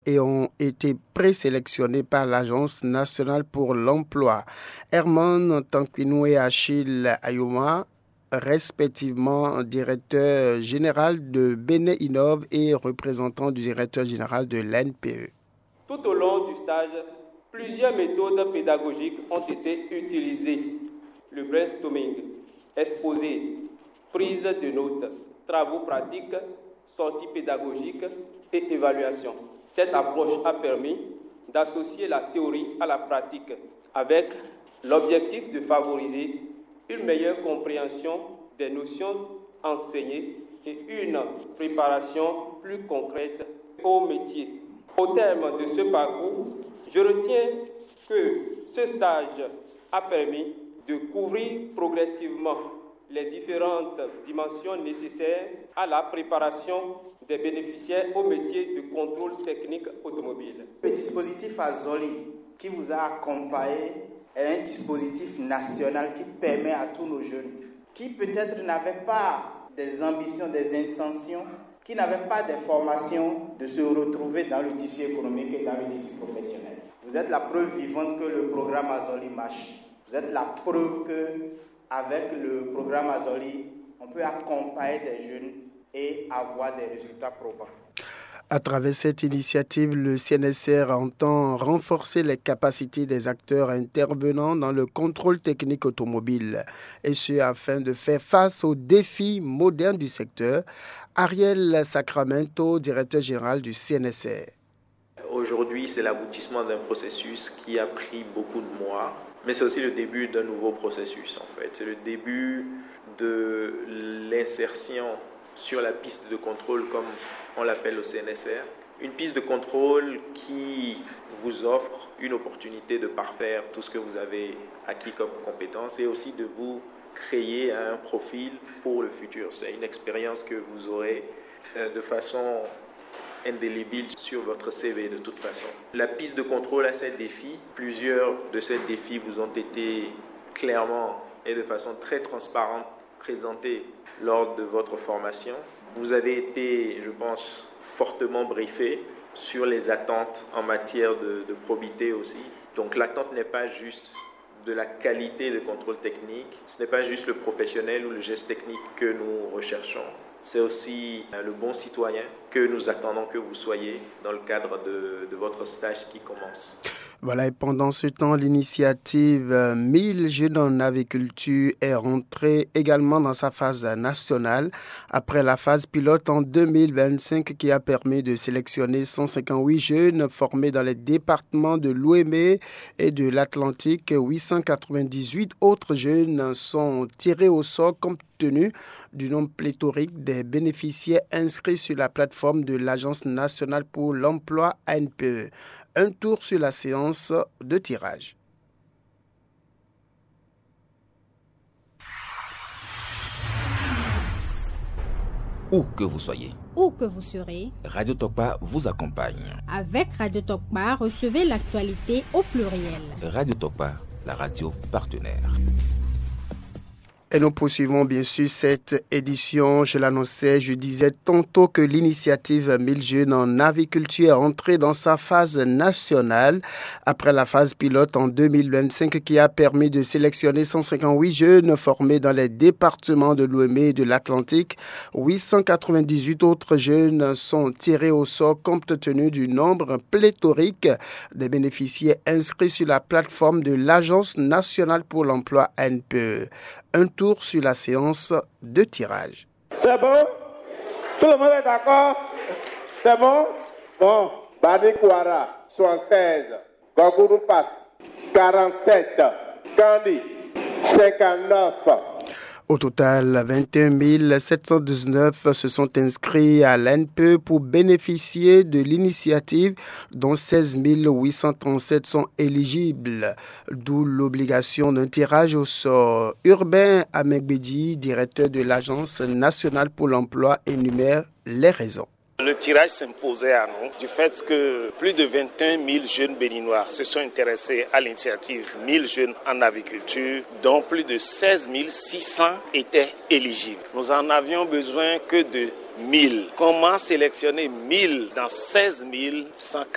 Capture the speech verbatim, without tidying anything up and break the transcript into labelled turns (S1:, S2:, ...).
S1: et ont été présélectionnés par l'Agence nationale pour l'emploi. Herman Tanquinou et Achille Ayoma, respectivement directeur général de Béné Innov et représentant du directeur général de l'N P E.
S2: Tout au long du stage, plusieurs méthodes pédagogiques ont été utilisées. Le brainstorming, exposé, prise de notes, travaux pratiques, sorties pédagogiques et évaluation. Cette approche a permis d'associer la théorie à la pratique avec l'objectif de favoriser une meilleure compréhension des notions enseignées et une préparation plus concrète au métier. Au terme de ce parcours, je retiens que ce stage a permis de couvrir progressivement les différentes dimensions nécessaires à la préparation des bénéficiaires au métier de contrôle technique automobile.
S3: Le dispositif Azoli qui vous a accompagné est un dispositif national qui permet à tous nos jeunes qui peut-être n'avaient pas des ambitions, des intentions, qui n'avaient pas des formations, de se retrouver dans le tissu économique et dans le tissu professionnel. Vous êtes la preuve vivante que le programme Azoli marche. Vous êtes la preuve qu'avec le programme Azoli, on peut accompagner des jeunes et avoir des résultats probants.
S1: À travers cette initiative, le C N S R entend renforcer les capacités des acteurs intervenant dans le contrôle technique automobile, et ce afin de faire face aux défis modernes du secteur. Ariel Sacramento, directeur général du C N S R.
S4: Aujourd'hui, c'est l'aboutissement d'un processus qui a pris beaucoup de mois, mais c'est aussi le début d'un nouveau processus en fait. C'est le début de l'insertion sur la piste de contrôle comme on l'appelle au C N S R. Une piste de contrôle qui vous offre une opportunité de parfaire tout ce que vous avez acquis comme compétences et aussi de vous créer un profil pour le futur. C'est une expérience que vous aurez de façon indélébile sur votre C V de toute façon. La piste de contrôle a ses défis. Plusieurs de ces défis vous ont été clairement et de façon très transparente présentés lors de votre formation. Vous avez été, je pense, fortement briefé sur les attentes en matière de, de probité aussi. Donc l'attente n'est pas juste de la qualité de contrôle technique, ce n'est pas juste le professionnel ou le geste technique que nous recherchons, c'est aussi le bon citoyen que nous attendons que vous soyez dans le cadre de, de votre stage qui commence.
S1: Voilà, et pendant ce temps, l'initiative mille jeunes en aviculture est rentrée également dans sa phase nationale après la phase pilote en deux mille vingt-cinq qui a permis de sélectionner cent cinquante-huit jeunes formés dans les départements de l'O M E et de l'Atlantique. huit cent quatre-vingt-dix-huit autres jeunes sont tirés au sort compte tenu du nombre pléthorique des bénéficiaires inscrits sur la plateforme de l'Agence nationale pour l'emploi A N P E. Un tour sur la séance de tirage.
S5: Où que vous soyez,
S6: où que vous serez,
S5: Radio Tokpa vous accompagne.
S6: Avec Radio Tokpa, recevez l'actualité au pluriel.
S5: Radio Tokpa, la radio partenaire.
S1: Et nous poursuivons bien sûr cette édition. Je l'annonçais, je disais tantôt que l'initiative mille jeunes en aviculture est entrée dans sa phase nationale après la phase pilote en deux mille vingt-cinq qui a permis de sélectionner cent cinquante-huit jeunes formés dans les départements de l'O M E et de l'Atlantique. huit cent quatre-vingt-dix-huit autres jeunes sont tirés au sort compte tenu du nombre pléthorique des bénéficiaires inscrits sur la plateforme de l'Agence nationale pour l'emploi A N P E. Un tour sur la séance de tirage.
S7: C'est bon? Tout le monde est d'accord? C'est bon? Bon. Bani Kouara, soixante-seize. Gogourou Pass, quarante-sept. Kandi, cinquante-neuf.
S1: Au total, vingt et un mille sept cent dix-neuf se sont inscrits à l'A N P E pour bénéficier de l'initiative, dont seize mille huit cent trente-sept sont éligibles, d'où l'obligation d'un tirage au sort. Urbain Amegbedi, directeur de l'Agence nationale pour l'emploi, énumère les raisons.
S8: Le tirage s'imposait à nous du fait que plus de vingt et un mille jeunes béninois se sont intéressés à l'initiative mille jeunes en aviculture, dont plus de seize mille six cents étaient éligibles. Nous en avions besoin que de mille. Comment sélectionner mille dans seize mille cent